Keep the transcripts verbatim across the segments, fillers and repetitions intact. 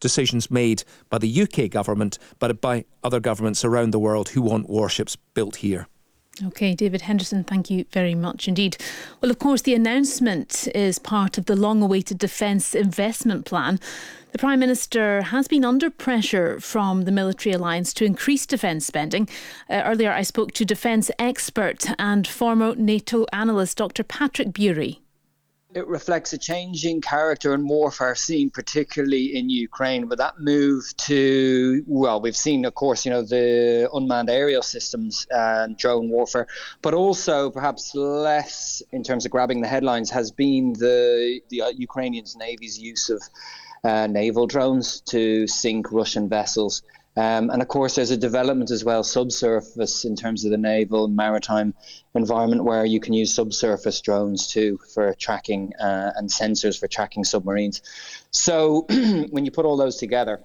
decisions made by the U K government, but by other governments around the world who want warships built here. OK, David Henderson, thank you very much indeed. Well, of course, the announcement is part of the long-awaited Defence Investment Plan. The Prime Minister has been under pressure from the military alliance to increase defence spending. Uh, earlier, I spoke to defence expert and former NATO analyst Doctor Patrick Bury. It reflects a changing character in warfare seen particularly in Ukraine, with that move to, well, we've seen, of course, you know, the unmanned aerial systems and drone warfare, but also perhaps less in terms of grabbing the headlines has been the, the uh, Ukrainian Navy's use of uh, naval drones to sink Russian vessels. Um, and of course, there's a development as well, subsurface, in terms of the naval and maritime environment, where you can use subsurface drones too for tracking uh, and sensors for tracking submarines. So when you put all those together,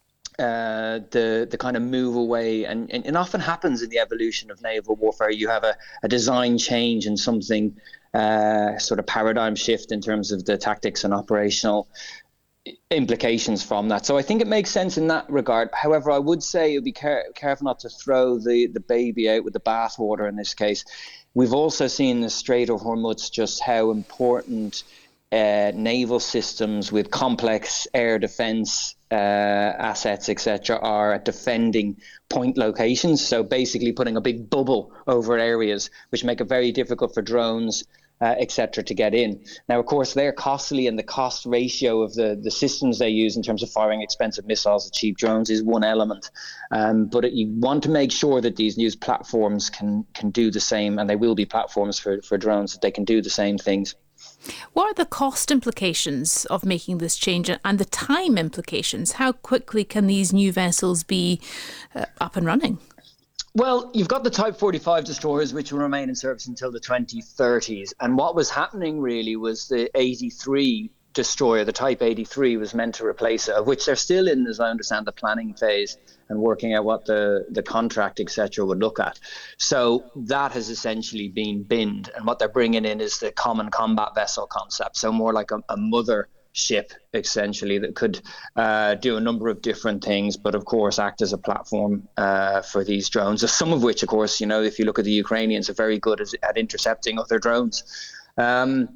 uh, the the kind of move away, and, and it often happens in the evolution of naval warfare, you have a, a design change and something uh, sort of paradigm shift in terms of the tactics and operational implications from that. So I think it makes sense in that regard. However, I would say you'll be care- careful not to throw the, the baby out with the bathwater in this case. We've also seen in the Strait of Hormuz just how important uh, naval systems with complex air defence uh, assets, et cetera, are at defending point locations. So basically putting a big bubble over areas, which make it very difficult for drones, Uh, et cetera, to get in. Now, of course, they're costly, and the cost ratio of the, the systems they use in terms of firing expensive missiles at cheap drones is one element. Um, but it, you want to make sure that these new platforms can can do the same, and they will be platforms for, for drones, that they can do the same things. What are the cost implications of making this change and the time implications? How quickly can these new vessels be uh, up and running? Well, you've got the Type forty-five destroyers, which will remain in service until the twenty thirties. And what was happening really was the eighty-three destroyer, the Type eighty-three, was meant to replace it, of which they're still in, as I understand, the planning phase and working out what the, the contract, et cetera, would look at. So that has essentially been binned. And what they're bringing in is the common combat vessel concept. So more like a, a mother ship, essentially, that could uh, do a number of different things, but of course act as a platform uh, for these drones, some of which, of course, you know, if you look at the Ukrainians, are very good at, at intercepting other drones. Um,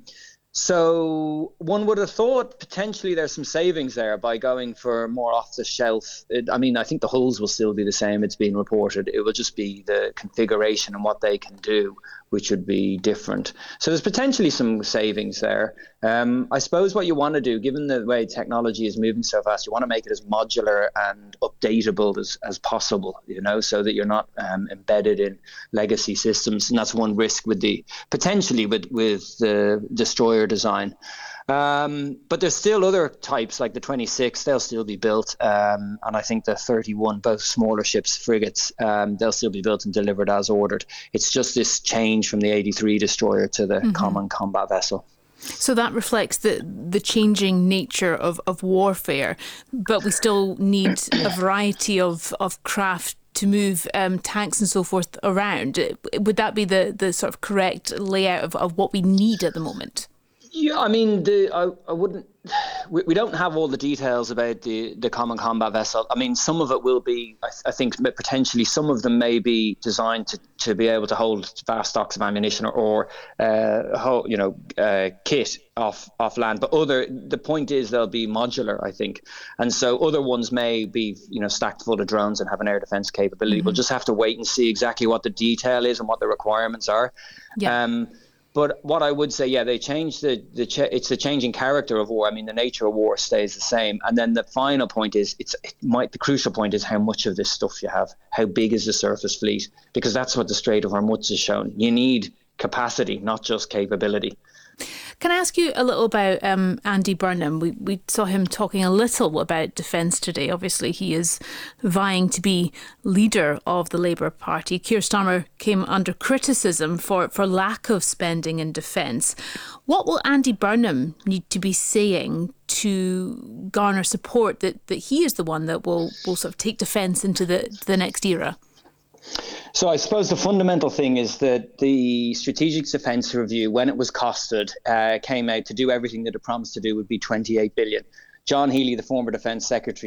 so one would have thought potentially there's some savings there by going for more off the shelf. It, I mean, I think the hulls will still be the same. It's been reported. It will just be the configuration and what they can do, which would be different. So there's potentially some savings there. Um, I suppose what you want to do, given the way technology is moving so fast, you want to make it as modular and updatable as, as possible, you know, so that you're not um, embedded in legacy systems. And that's one risk with the, potentially with, with the destroyer design. Um, but there's still other types like the twenty-six, they'll still be built. Um, and I think the thirty-one, both smaller ships, frigates, um, they'll still be built and delivered as ordered. It's just this change from the eighty-three destroyer to the mm-hmm. common combat vessel. So that reflects the, the changing nature of, of warfare, but we still need a variety of, of craft to move um, tanks and so forth around. Would that be the, the sort of correct layout of, of what we need at the moment? Yeah, I mean, the I, I wouldn't. We, we don't have all the details about the, the common combat vessel. I mean, some of it will be, I, I think, potentially some of them may be designed to, to be able to hold vast stocks of ammunition or, or uh, whole, you know, uh, kit off off land. But other, the point is they'll be modular, I think, and so other ones may be, you know, stacked full of drones and have an air defense capability. Mm-hmm. We'll just have to wait and see exactly what the detail is and what the requirements are. Yeah. Um, But what I would say, yeah, they changed the, the ch- it's the changing character of war. I mean, the nature of war stays the same. And then the final point is, it's it might the crucial point is how much of this stuff you have. How big is the surface fleet? Because that's what the Strait of Hormuz has shown. You need capacity, not just capability. Can I ask you a little about um, Andy Burnham? We we saw him talking a little about defence today. Obviously, he is vying to be leader of the Labour Party. Keir Starmer came under criticism for, for lack of spending in defence. What will Andy Burnham need to be saying to garner support that, that he is the one that will, will sort of take defence into the, the next era? So I suppose the fundamental thing is that the Strategic Defence Review, when it was costed, uh, came out to do everything that it promised to do would be twenty-eight billion. John Healey, the former Defence Secretary,